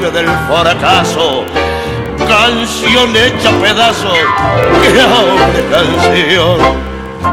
noche del fracaso, canción hecha pedazos, qué canción.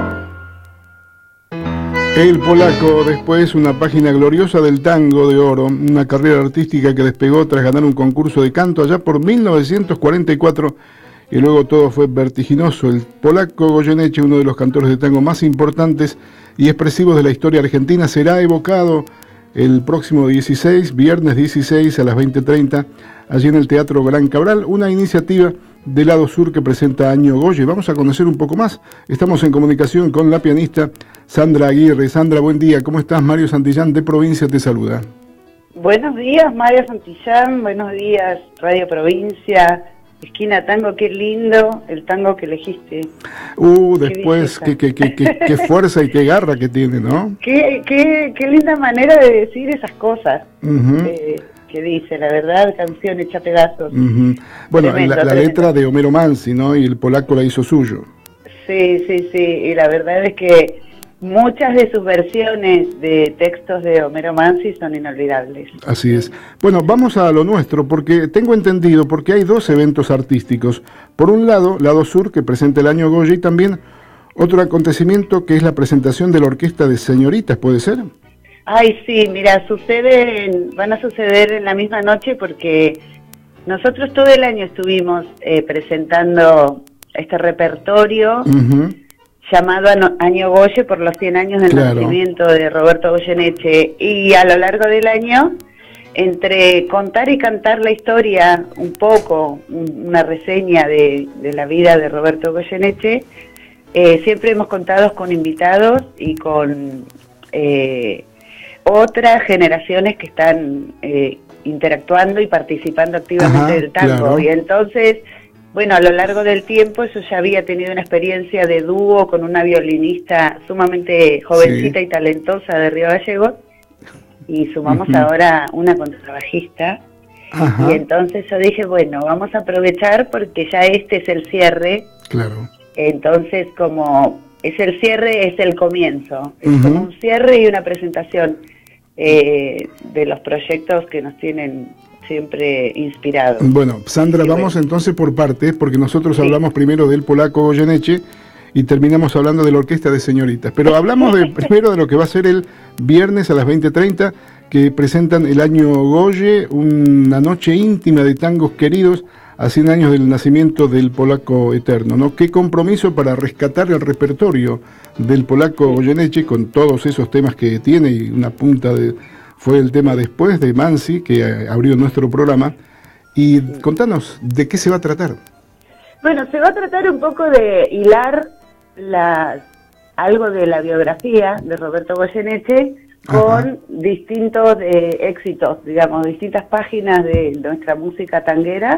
El Polaco, después una página gloriosa del tango de oro, una carrera artística que despegó tras ganar un concurso de canto allá por 1944 y luego todo fue vertiginoso. El Polaco Goyeneche, uno de los cantores de tango más importantes y expresivos de la historia argentina, será evocado el próximo 16, viernes 16 a las 20:30, allí en el Teatro Gran Cabral, una iniciativa del Lado Sur que presenta Año Goye. Vamos a conocer un poco más. Estamos en comunicación con la pianista Sandra Aguirre. Sandra, buen día. ¿Cómo estás? Mario Santillán de Provincia te saluda. Buenos días, Mario Santillán. Buenos días, Radio Provincia. Esquina Tango, qué lindo el tango que elegiste. Después, qué fuerza y qué garra que tiene, ¿no? Qué linda manera de decir esas cosas. Que dice, la verdad, canción hecha pedazos. Bueno, tremendo, la letra de Homero Mansi, ¿no? Y el Polaco la hizo suyo. Sí, y la verdad es que muchas de sus versiones de textos de Homero Mansi son inolvidables. Así es. Bueno, vamos a lo nuestro, porque tengo entendido, porque hay dos eventos artísticos. Por un lado, Lado Sur, que presenta el Año Goye, y también otro acontecimiento que es la presentación de la Orquesta de Señoritas, ¿puede ser? Ay, sí, mira, van a suceder en la misma noche porque nosotros todo el año estuvimos presentando este repertorio llamado Año Goye por los 100 años del nacimiento de Roberto Goyeneche, y a lo largo del año, entre contar y cantar la historia un poco, una reseña de la vida de Roberto Goyeneche, siempre hemos contado con invitados y con otras generaciones que están interactuando y participando activamente del tango. Claro. Y entonces, bueno, a lo largo del tiempo yo ya había tenido una experiencia de dúo con una violinista sumamente jovencita y talentosa de Río Gallegos, y sumamos ahora una contrabajista. Y entonces yo dije, bueno, vamos a aprovechar porque ya este es el cierre. Claro. Entonces, como es el cierre, es el comienzo. Es como un cierre y una presentación de los proyectos que nos tienen siempre inspirados. Bueno, Sandra, vamos entonces por partes, porque nosotros hablamos primero del Polaco Goyeneche y terminamos hablando de la Orquesta de Señoritas. Pero hablamos primero de lo que va a ser el viernes a las 20:30, que presentan el Año Goye, una noche íntima de tangos queridos a 100 años del nacimiento del Polaco eterno, ¿no? Qué compromiso para rescatar el repertorio del Polaco Goyeneche con todos esos temas que tiene, y una punta fue el tema después de Mansi, que abrió nuestro programa. Y contanos, ¿de qué se va a tratar? Bueno, se va a tratar un poco de hilar algo de la biografía de Roberto Goyeneche con distintos éxitos, digamos, distintas páginas de nuestra música tanguera,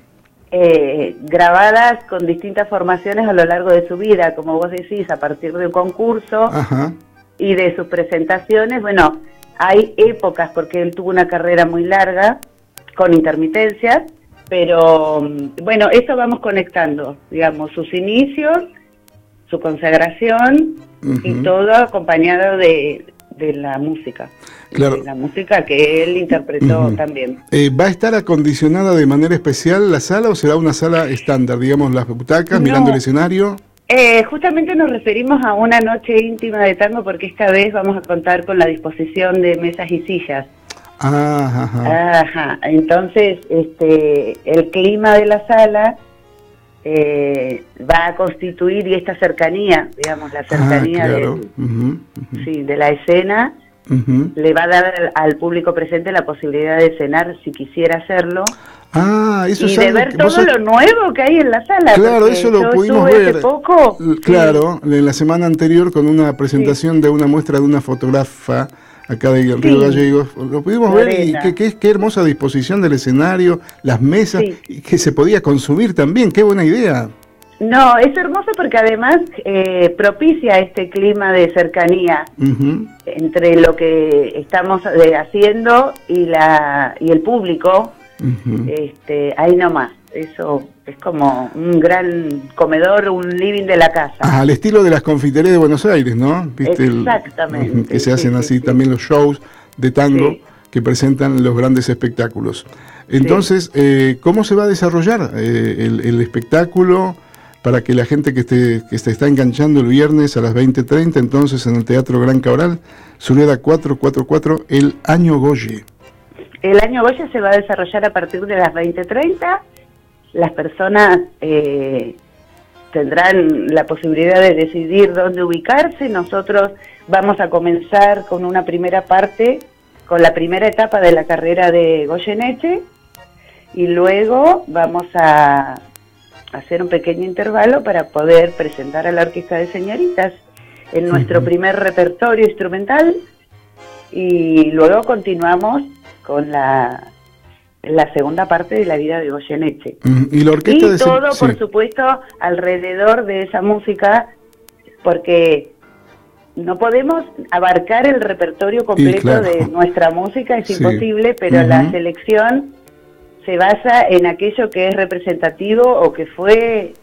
grabadas con distintas formaciones a lo largo de su vida, como vos decís, a partir de un concurso y de sus presentaciones. Bueno, hay épocas, porque él tuvo una carrera muy larga, con intermitencias, pero bueno, eso vamos conectando, digamos, sus inicios, su consagración, y todo acompañado de la música. Claro. La música que él interpretó también. ¿Va a estar acondicionada de manera especial la sala o será una sala estándar, digamos, las butacas, mirando el escenario? Justamente nos referimos a una noche íntima de tango porque esta vez vamos a contar con la disposición de mesas y sillas. Entonces, el clima de la sala va a constituir, y esta cercanía, digamos, la cercanía de la escena, le va a dar al público presente la posibilidad de cenar si quisiera hacerlo. Eso y de ver todo lo nuevo que hay en la sala. Claro, eso lo pudimos ver. Poco, claro, en la semana anterior con una presentación de una muestra de una fotógrafa acá de Río Gallegos. Lo pudimos ver, y qué hermosa disposición del escenario, las mesas, y que se podía consumir también. Qué buena idea. No, es hermoso porque además propicia este clima de cercanía entre lo que estamos haciendo y el público. Ahí nomás, eso es como un gran comedor, un living de la casa. Al estilo de las confiterías de Buenos Aires, ¿no? ¿Viste? Exactamente. Que se hacen así también los shows de tango que presentan los grandes espectáculos. Entonces, ¿cómo se va a desarrollar el espectáculo para que la gente que se está enganchando el viernes a las 20:30, entonces en el Teatro Gran Cabral, Sureda 444, el Año Goye? El Año Goye se va a desarrollar a partir de las 20:30. Las personas tendrán la posibilidad de decidir dónde ubicarse. Nosotros vamos a comenzar con una primera parte, con la primera etapa de la carrera de Goyeneche, y luego vamos a hacer un pequeño intervalo para poder presentar a la Orquesta de Señoritas en nuestro primer repertorio instrumental, y luego continuamos con la segunda parte de la vida de Goyeneche. Y la orquesta y todo, por supuesto, alrededor de esa música, porque no podemos abarcar el repertorio completo de nuestra música, es imposible, pero la selección se basa en aquello que es representativo o que fue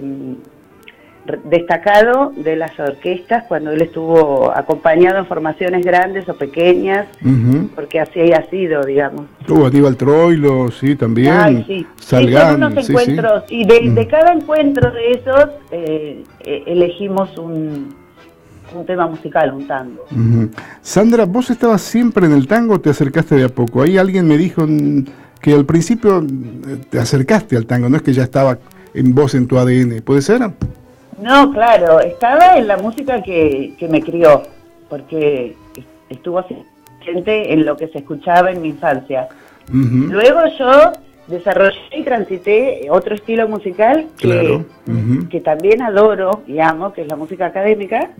destacado de las orquestas cuando él estuvo acompañado en formaciones grandes o pequeñas, porque así ha sido, digamos. Aníbal Troilo, sí, también. Ay, sí. Salgán, son unos encuentros, y de cada encuentro de esos elegimos un tema musical, un tango. Sandra, ¿vos estabas siempre en el tango o te acercaste de a poco? Ahí alguien me dijo que al principio te acercaste al tango, no es que ya estaba en vos, en tu ADN, ¿puede ser? No, claro, estaba en la música que me crió, porque estuvo presente en lo que se escuchaba en mi infancia. Luego yo desarrollé y transité otro estilo musical que también adoro y amo, que es la música académica,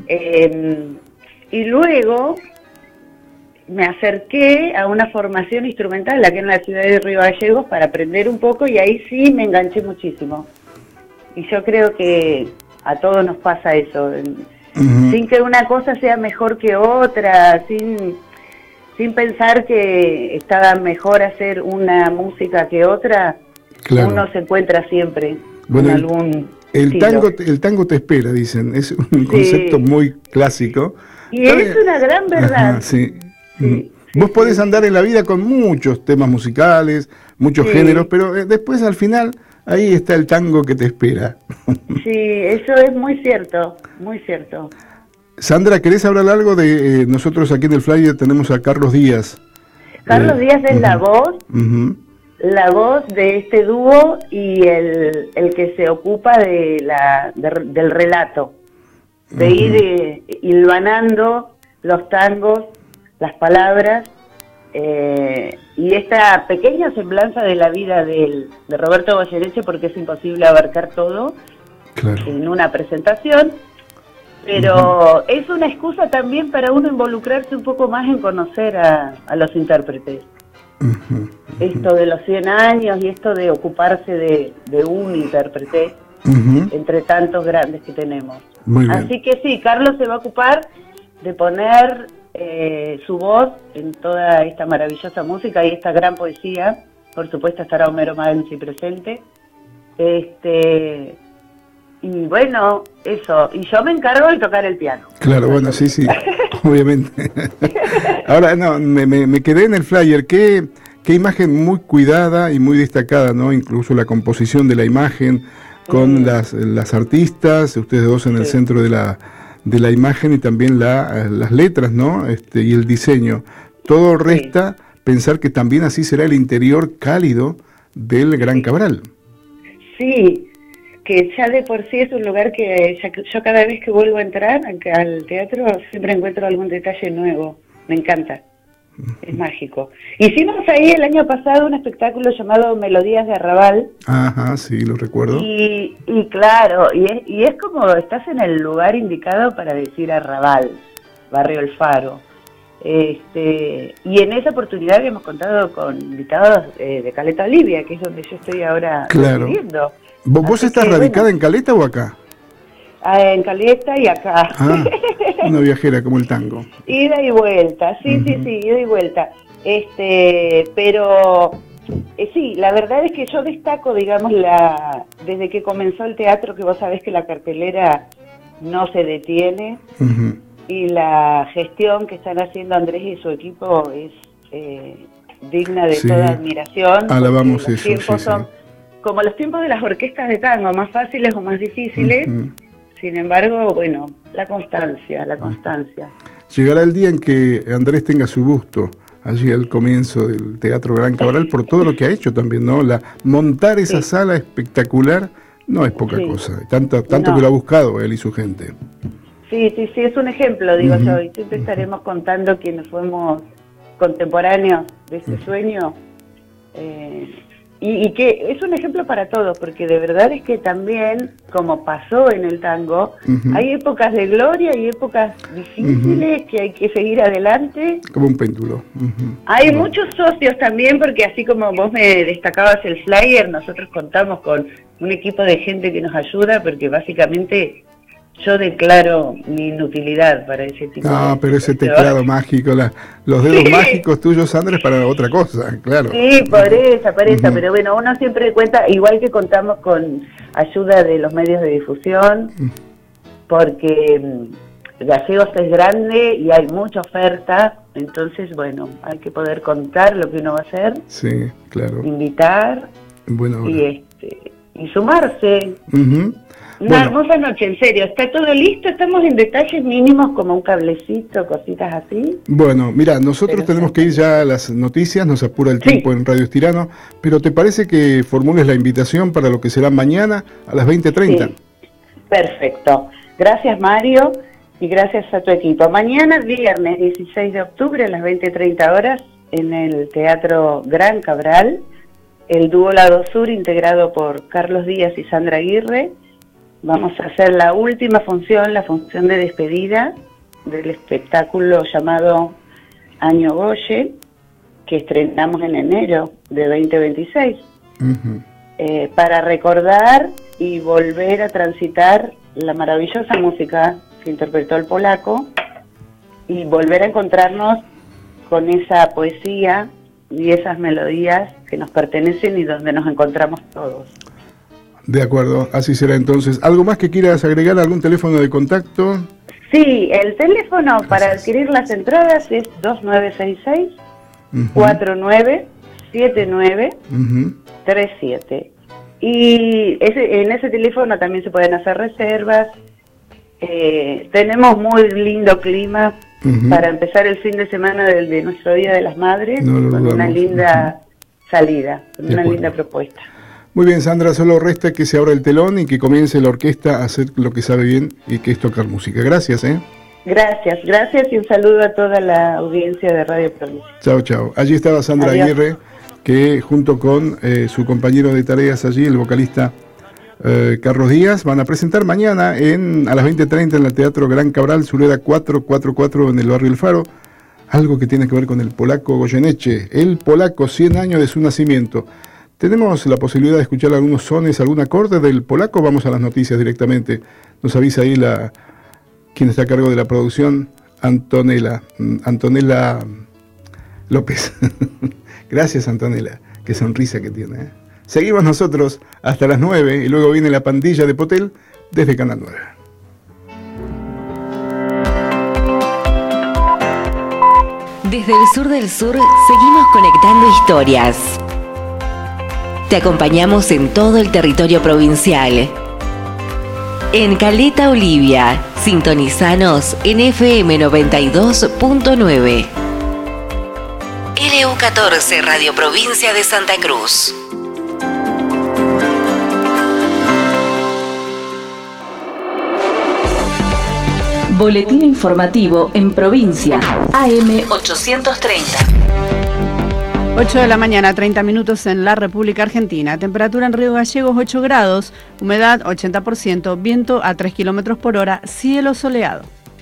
y luego me acerqué a una formación instrumental aquí en la ciudad de Río Gallegos para aprender un poco, y ahí sí me enganché muchísimo. Y yo creo que a todos nos pasa eso, sin que una cosa sea mejor que otra, sin pensar que estaba mejor hacer una música que otra. Uno se encuentra siempre en algún el tango te espera, dicen, es un concepto muy clásico. Y es una gran verdad. Vos podés andar en la vida con muchos temas musicales, muchos géneros, pero después al final ahí está el tango que te espera. Sí, eso es muy cierto, muy cierto. Sandra, ¿querés hablar algo de nosotros aquí en el Flyer? Tenemos a Carlos Díaz. Carlos Díaz es la voz de este dúo y el que se ocupa del relato, de ir hilvanando los tangos, las palabras, y esta pequeña semblanza de la vida de Roberto Goyeneche, porque es imposible abarcar todo en una presentación, pero es una excusa también para uno involucrarse un poco más en conocer a los intérpretes. Esto de los 100 años y esto de ocuparse de un intérprete entre tantos grandes que tenemos. Así que sí, Carlos se va a ocupar de poner su voz en toda esta maravillosa música y esta gran poesía. Por supuesto estará Homero Manzi presente. Y bueno, eso. Y yo me encargo de tocar el piano. Claro, bueno, sí, obviamente. Ahora, no, me quedé en el flyer. Qué imagen muy cuidada y muy destacada, ¿no? Incluso la composición de la imagen con las artistas, ustedes dos en el centro de la imagen, y también las letras, ¿no? Y el diseño. Todo resta pensar que también así será el interior cálido del Gran Cabral. Sí, que ya de por sí es un lugar que yo cada vez que vuelvo a entrar al teatro siempre encuentro algún detalle nuevo. Me encanta. Es mágico. Hicimos ahí el año pasado un espectáculo llamado Melodías de Arrabal. Ajá, sí, lo recuerdo. Y claro, y es como estás en el lugar indicado para decir Arrabal, Barrio El Faro. Y en esa oportunidad hemos contado con invitados de Caleta Olivia, que es donde yo estoy ahora viviendo. ¿Vos estás radicada en Caleta o acá? En Caleta y acá. Una viajera como el tango. Ida y vuelta, sí, ida y vuelta. Pero sí, la verdad es que yo destaco, digamos, desde que comenzó el teatro, que vos sabés que la cartelera no se detiene, y la gestión que están haciendo Andrés y su equipo es digna de toda admiración. Alabamos los tiempos sí. son como los tiempos de las orquestas de tango, más fáciles o más difíciles. Sin embargo, bueno, la constancia. Llegará el día en que Andrés tenga su busto allí al comienzo del Teatro Gran Cabral por todo lo que ha hecho también, ¿no? Montar esa sala espectacular no es poca cosa, tanto que lo ha buscado él y su gente. Sí, es un ejemplo, digo yo, y siempre estaremos contando quienes fuimos contemporáneos de ese sueño, y que es un ejemplo para todos, porque de verdad es que también, como pasó en el tango, hay épocas de gloria y épocas difíciles que hay que seguir adelante. Como un péndulo. Hay muchos socios también, porque así como vos me destacabas el flyer, nosotros contamos con un equipo de gente que nos ayuda, porque básicamente yo declaro mi inutilidad para ese tipo de... pero ese teclado mágico, los dedos mágicos tuyos, Andrés, para otra cosa, claro. Sí, por esa, pero bueno, uno siempre cuenta, igual que contamos con ayuda de los medios de difusión, porque Gallegos es grande y hay mucha oferta, entonces, bueno, hay que poder contar lo que uno va a hacer. Sí, claro. Invitar y sumarse. Una hermosa noche, en serio, está todo listo, estamos en detalles mínimos como un cablecito, cositas así. Bueno, mira, nosotros tenemos que ir ya a las noticias, nos apura el tiempo en Radio Estirano, pero ¿te parece que formules la invitación para lo que será mañana a las 20:30? Sí, perfecto. Gracias, Mario, y gracias a tu equipo. Mañana, viernes 16 de octubre, a las 20:30 horas, en el Teatro Gran Cabral, el dúo Lado Sur, integrado por Carlos Díaz y Sandra Aguirre. Vamos a hacer la última función, la función de despedida del espectáculo llamado Año Goye, que estrenamos en enero de 2026, para recordar y volver a transitar la maravillosa música que interpretó el polaco y volver a encontrarnos con esa poesía y esas melodías que nos pertenecen y donde nos encontramos todos. De acuerdo, así será entonces. ¿Algo más que quieras agregar? ¿Algún teléfono de contacto? Sí, el teléfono para adquirir las entradas es 2966-497937. Y en ese teléfono también se pueden hacer reservas. Tenemos muy lindo clima para empezar el fin de semana de nuestro Día de las Madres, con una linda salida, con una linda propuesta. Muy bien, Sandra, solo resta que se abra el telón y que comience la orquesta a hacer lo que sabe bien y que es tocar música. Gracias, Gracias y un saludo a toda la audiencia de Radio Provincia. Chao. Allí estaba Sandra Aguirre, que junto con su compañero de tareas allí, el vocalista Carlos Díaz, van a presentar mañana a las 20:30 en el Teatro Gran Cabral, Sureda 444 en el barrio El Faro, algo que tiene que ver con el polaco Goyeneche, el polaco, 100 años de su nacimiento. ¿Tenemos la posibilidad de escuchar algunos sones, algún acorde del polaco? Vamos a las noticias directamente. Nos avisa ahí quien está a cargo de la producción, Antonella López. Gracias, Antonella. Qué sonrisa que tiene. Seguimos nosotros hasta las 9 y luego viene la pandilla de Potel desde Canal 9. Desde el sur del sur seguimos conectando historias. Te acompañamos en todo el territorio provincial. En Caleta Olivia, sintonizanos en FM 92.9. LU14, Radio Provincia de Santa Cruz. Boletín informativo en provincia. AM 830. 8 de la mañana, 30 minutos en la República Argentina. Temperatura en Río Gallegos 8 grados, humedad 80%, viento a 3 kilómetros por hora, cielo soleado.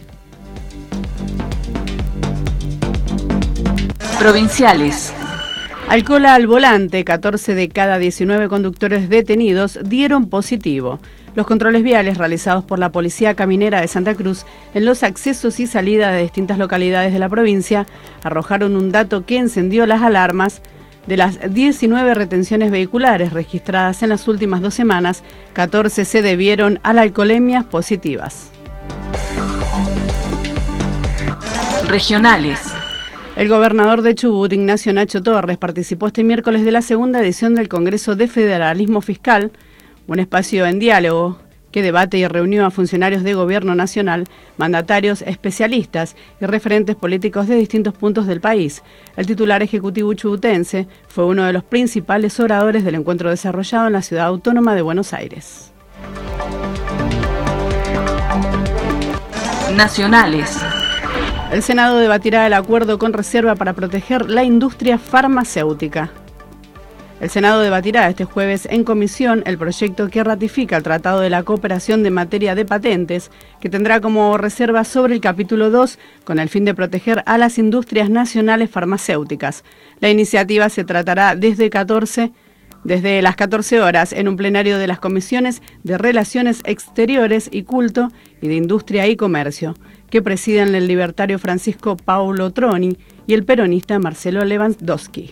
Provinciales. Alcohol al volante, 14 de cada 19 conductores detenidos dieron positivo. Los controles viales realizados por la Policía Caminera de Santa Cruz en los accesos y salidas de distintas localidades de la provincia arrojaron un dato que encendió las alarmas. De las 19 retenciones vehiculares registradas en las últimas 2 semanas, 14 se debieron a alcoholemias positivas. Regionales. El gobernador de Chubut, Ignacio Nacho Torres, participó este miércoles de la segunda edición del Congreso de Federalismo Fiscal, un espacio en diálogo que debate y reunió a funcionarios de gobierno nacional, mandatarios, especialistas y referentes políticos de distintos puntos del país. El titular ejecutivo chubutense fue uno de los principales oradores del encuentro desarrollado en la ciudad autónoma de Buenos Aires. Nacionales. El Senado debatirá el acuerdo con reserva para proteger la industria farmacéutica. El Senado debatirá este jueves en comisión el proyecto que ratifica el Tratado de la Cooperación de materia de patentes, que tendrá como reserva sobre el capítulo 2 con el fin de proteger a las industrias nacionales farmacéuticas. La iniciativa se tratará desde las 14 horas en un plenario de las comisiones de Relaciones Exteriores y Culto y de Industria y Comercio, que presiden el libertario Francisco Paulo Troni y el peronista Marcelo Lewandowski.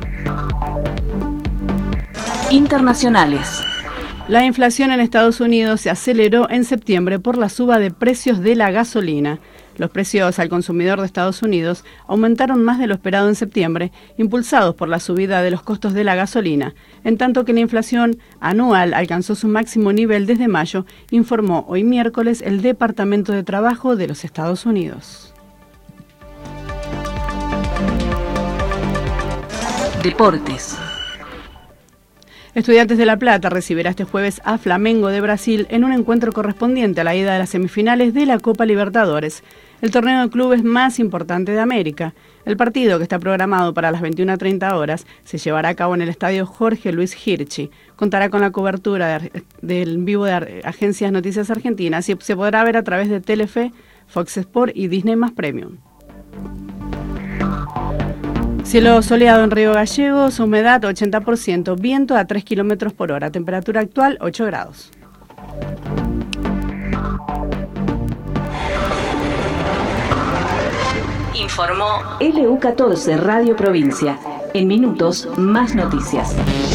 Internacionales. La inflación en Estados Unidos se aceleró en septiembre por la suba de precios de la gasolina. Los precios al consumidor de Estados Unidos aumentaron más de lo esperado en septiembre, impulsados por la subida de los costos de la gasolina, en tanto que la inflación anual alcanzó su máximo nivel desde mayo, informó hoy miércoles el Departamento de Trabajo de los Estados Unidos. Deportes. Estudiantes de La Plata recibirá este jueves a Flamengo de Brasil en un encuentro correspondiente a la ida de las semifinales de la Copa Libertadores, el torneo de clubes más importante de América. El partido, que está programado para las 21:30 horas, se llevará a cabo en el estadio Jorge Luis Hirschi. Contará con la cobertura del vivo de Agencias Noticias Argentinas y se podrá ver a través de Telefe, Fox Sport y Disney+ Premium. Cielo soleado en Río Gallegos, humedad 80%, viento a 3 km por hora, temperatura actual 8 grados. Informó LU14 Radio Provincia. En minutos, más noticias.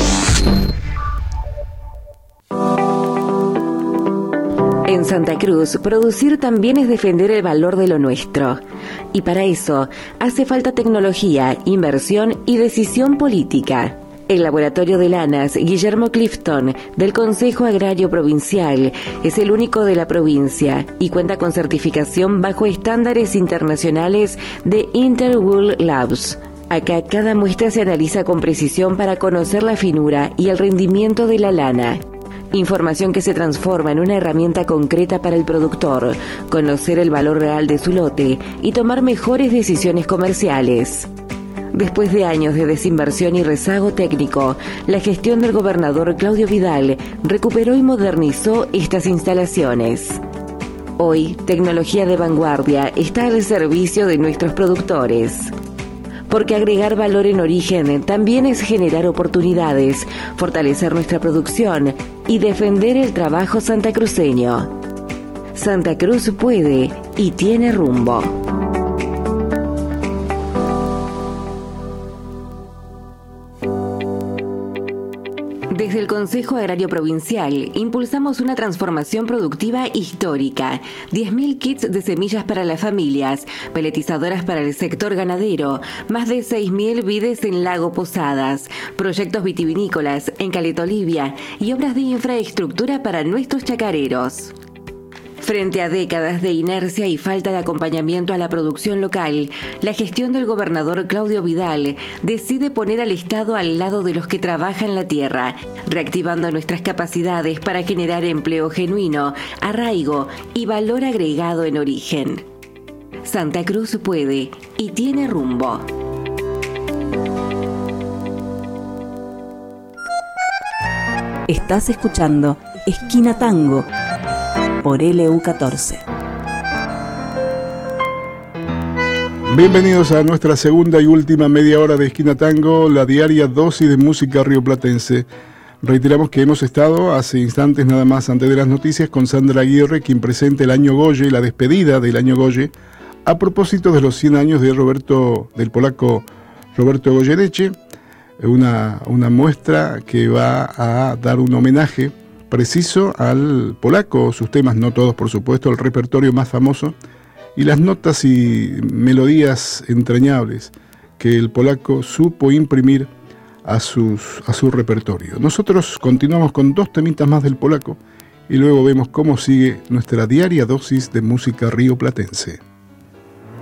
En Santa Cruz, producir también es defender el valor de lo nuestro. Y para eso, hace falta tecnología, inversión y decisión política. El Laboratorio de Lanas Guillermo Clifton del Consejo Agrario Provincial es el único de la provincia y cuenta con certificación bajo estándares internacionales de Interwool Labs. Acá cada muestra se analiza con precisión para conocer la finura y el rendimiento de la lana. Información que se transforma en una herramienta concreta para el productor, conocer el valor real de su lote y tomar mejores decisiones comerciales. Después de años de desinversión y rezago técnico, la gestión del gobernador Claudio Vidal recuperó y modernizó estas instalaciones. Hoy, tecnología de vanguardia está al servicio de nuestros productores. Porque agregar valor en origen también es generar oportunidades, fortalecer nuestra producción y defender el trabajo santacruceño. Santa Cruz puede y tiene rumbo. Desde el Consejo Agrario Provincial impulsamos una transformación productiva histórica. 10.000 kits de semillas para las familias, peletizadoras para el sector ganadero, más de 6.000 vides en Lago Posadas, proyectos vitivinícolas en Caleta Olivia y obras de infraestructura para nuestros chacareros. Frente a décadas de inercia y falta de acompañamiento a la producción local, la gestión del gobernador Claudio Vidal decide poner al Estado al lado de los que trabajan la tierra, reactivando nuestras capacidades para generar empleo genuino, arraigo y valor agregado en origen. Santa Cruz puede y tiene rumbo. Estás escuchando Esquina Tango por LU14. Bienvenidos a nuestra segunda y última media hora de Esquina Tango, la diaria dosis de música rioplatense. Reiteramos que hemos estado hace instantes nada más antes de las noticias con Sandra Aguirre, quien presenta el Año Goye, la despedida del Año Goye, a propósito de los 100 años del polaco Roberto Goyeneche, una muestra que va a dar un homenaje preciso al polaco, sus temas, no todos por supuesto, el repertorio más famoso, y las notas y melodías entrañables que el polaco supo imprimir a su repertorio. Nosotros continuamos con 2 temitas más del polaco y luego vemos cómo sigue nuestra diaria dosis de música rioplatense.